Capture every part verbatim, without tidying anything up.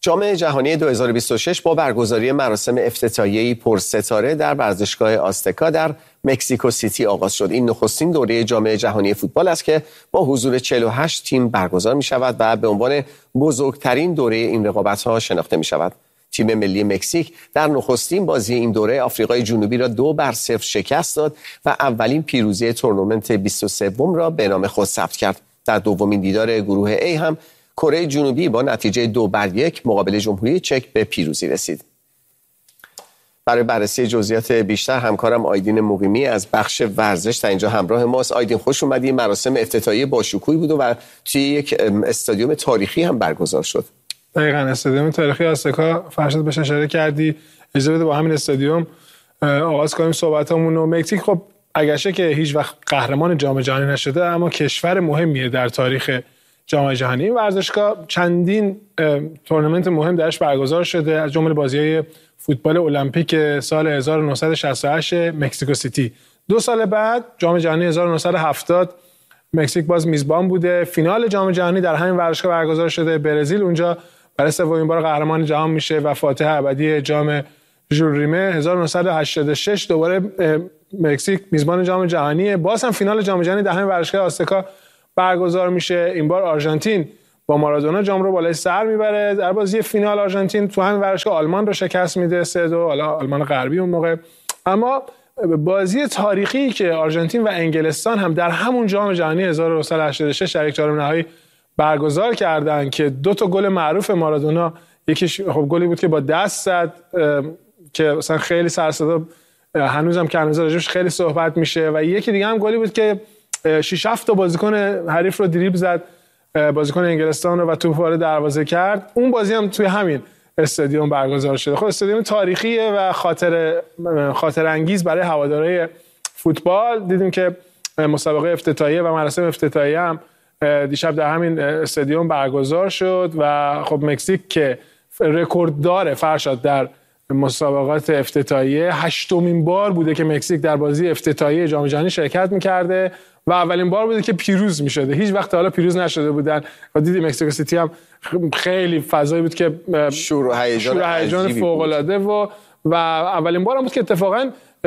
جام جهانی دو هزار و بیست و شش با برگزاری مراسم افتتاحیه‌ای پرستاره در ورزشگاه آزتکا در مکزیکو سیتی آغاز شد. این نخستین دوره جام جهانی فوتبال است که با حضور چهل و هشت تیم برگزار می شود و به عنوان بزرگترین دوره این رقابت‌ها شناخته می شود. تیم ملی مکزیک در نخستین بازی این دوره آفریقای جنوبی را دو بر صفر شکست داد و اولین پیروزی تورنمنت بیست و سوم را به نام خود ثبت کرد. در دومین دیدار گروه A هم کره جنوبی با نتیجه دو بر یک مقابل جمهوری چک به پیروزی رسید. برای بررسی جزئیات بیشتر همکارم آیدین مقیمی از بخش ورزش در اینجا همراه ماست. آیدین، خوش اومدی. مراسم افتتاحیه باشکوهی بود و توی یک استادیوم تاریخی هم برگزار شد. دقیقاً استادیوم تاریخی آزتکا، فرشاد بهش اشاره کردی. اجازه بده با همین استادیوم آغاز کنیم صحبتامون رو. مکزیک خب اگرچه که هیچ وقت قهرمان جام جهانی نشده، اما کشور مهمیه در تاریخ جام جهانی. این ورزشگاه چندین تورنمنت مهم درش برگزار شده، از جمله بازی‌های فوتبال المپیک سال هزار و نهصد و شصت و هشت مکزیکو سیتی. دو سال بعد جام جهانی هزار و نهصد و هفتاد مکزیک باز میزبان بوده. فینال جام جهانی در همین ورزشگاه برگزار شده. برزیل اونجا برای سومین بار قهرمان جهان میشه و فاتح ابدی جام ژول ریمه. هزار و نهصد و هشتاد و شش دوباره مکزیک میزبان جام جهانیه. باز هم فینال جام جهانی در همین ورزشگاه آزتکا برگزار میشه. این بار آرژانتین با مارادونا جام رو بالای سر میبره. در بازی فینال آرژانتین تو همین ورزشگاه آلمان رو شکست میده سه دو، حالا آلمان غربی اون موقع. اما بازی تاریخی که آرژانتین و انگلستان هم در همون جام جهانی هزار و نهصد و هشتاد و شش در یک چهارم نهایی برگزار کردن که دو تا گل معروف مارادونا، یکیش خب گلی بود که با دست زد که مثلا خیلی سر صدا هنوزم که هنوز راجعش خیلی صحبت میشه، و یکی دیگه هم گلی بود که شش هفت تا بازیکن حریف رو دریبل زد، بازیکن انگلستان رو، و توپ وارد دروازه کرد. اون بازی هم توی همین استادیوم برگزار شده. خب استادیوم تاریخیه و خاطر خاطر انگیز برای هوادارهای فوتبال. دیدیم که مسابقه افتتاحیه و مراسم افتتاحیه هم دیشب در همین استادیوم برگزار شد و خب مکزیک که رکورد داره فرشاد در مسابقات افتتاحیه، هشتمین بار بوده که مکزیک در بازی افتتاحیه جام جهانی شرکت می‌کرده و اولین بار بوده که پیروز می‌شده. هیچ وقت حالا پیروز نشده بودن و دیدی مکزیکو سیتی هم خیلی فضایی بود که شور و هیجان فوق‌العاده و و اولین بار هم بود که اتفاقاً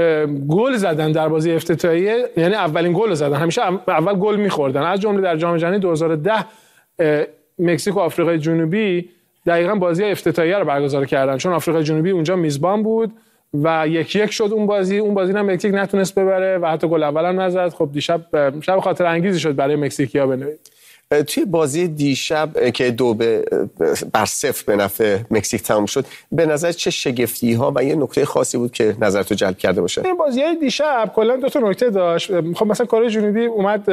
گل زدن در بازی افتتاحیه، یعنی اولین گل زدن. همیشه اول گل می‌خوردن. از جمله در جام جهانی دو هزار و ده مکزیک و آفریقای جنوبی دقیقاً بازی افتتاحیه رو برگزار کردن، چون آفریقای جنوبی اونجا میزبان بود و یک یک شد اون بازی. اون بازی هم مکزیک نتونست ببره و حتی گل اول هم نزد. خب دیشب شب خاطر انگیزی شد برای مکزیکی‌ها بنوید. توی بازی دیشب که دو به بر صفر به نفع مکزیک تمام شد، به نظر چه شگفتی‌ها و یه نکته خاصی بود که نظرتو جلب کرده باشه؟ این بازی‌های دیشب کلا دو تا نکته داشت. خب مثلا کره جنوبی اومد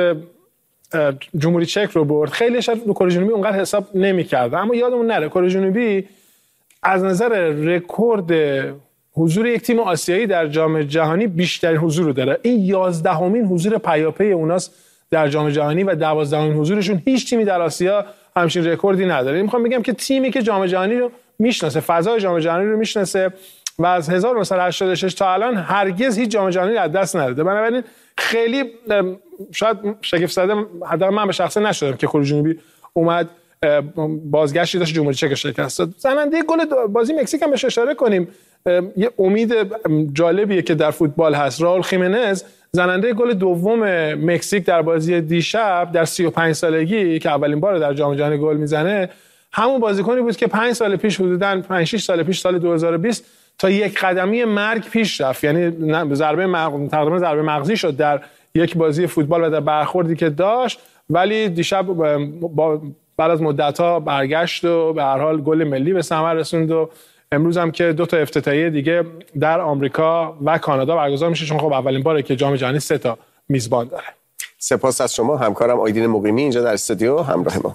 جمهوری چک رو برد. خیلیش رو کره جنوبی اونقدر حساب نمی‌کرد، اما یادمون نره کره جنوبی از نظر رکورد حضور یک تیم آسیایی در جام جهانی بیشترین حضور رو داره. این یازدهمین حضور پیاپی اوناست در جام جهانی و دوازدهمین حضورشون. هیچ تیمی در آسیا همچین رکوردی نداره. میخوام بگم که تیمی که جام جهانی رو میشناسه، فضای جام جهانی رو میشناسه و از هزار و نهصد و هشتاد و شش تا الان هرگز هیچ جام جهانی از دست نداده. بنابراین خیلی شاید شگفت زده حداقل من به شخصه نشدم که کره جنوبی اومد بازگشتی داشت جمهوری چک شکست داد. زننده گل بازی مکزیک هم بهش اشاره کنیم. یه امید جالبیه که در فوتبال هست. راول خیمنز زننده گل دوم مکزیک در بازی دیشب در سی و پنج سالگی که اولین بار در جام جهانی گل میزنه، همون بازیکنی بود که پنج سال پیش حدوداً پنج شش سال پیش سال دو هزار و بیست تا یک قدمی مرگ پیش رفت. یعنی ضربه مغز تقریبا ضربه مغزی شد در یک بازی فوتبال و در برخوردی که داشت، ولی دیشب با بعد از مدت‌ها برگشت و به هر حال گل ملی به ثمر رسوند و امروز هم که دو تا افتتاحیه دیگه در آمریکا و کانادا برگزار میشه، چون خب اولین باره که جام جهانی سه تا میزبان داره. سپاس از شما همکارم آیدین مقیمی اینجا در استودیو همراه ما.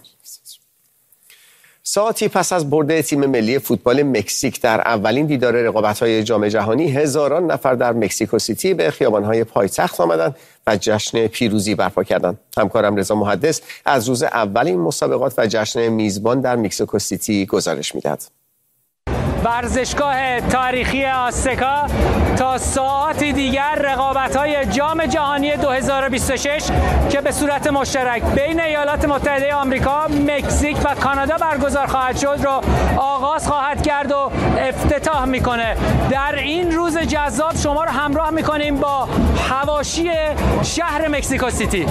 ساعتی پس از برد تیم ملی فوتبال مکزیک در اولین دیدار رقابت‌های جام جهانی، هزاران نفر در مکزیکو سیتی به خیابان‌های پایتخت آمدند و جشن پیروزی برپا کردند. همکارم رضا محدث از روز اول این مسابقات و جشن میزبان در مکزیکو سیتی گزارش می‌دهد. ورزشگاه تاریخی آستکا تا ساعتی دیگر رقابت‌های جام جهانی دو هزار و بیست و شش که به صورت مشترک بین ایالات متحده آمریکا، مکزیک و کانادا برگزار خواهد شد رو آغاز خواهد کرد و افتتاح میکنه. در این روز جذاب شما رو همراه میکنیم با حواشی شهر مکزیکو سیتی.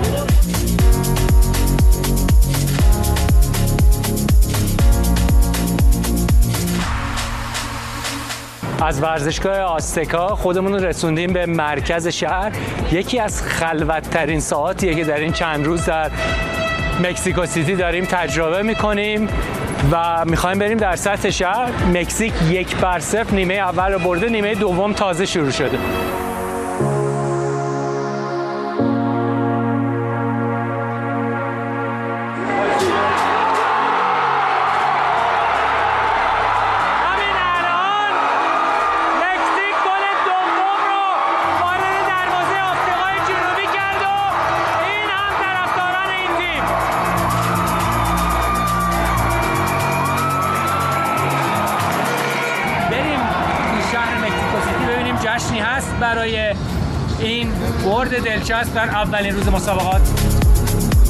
از ورزشگاه آستکا خودمون رو رسوندیم به مرکز شهر. یکی از خلوت‌ترین ساعاتیه که در این چند روز در مکزیکو سیتی داریم تجربه میکنیم و میخوایم بریم در سطح شهر. مکزیک یک بر صفر نیمه اول رو برده، نیمه دوم تازه شروع شده. جشنی هست برای این برد دلچسب در اولین روز مسابقات.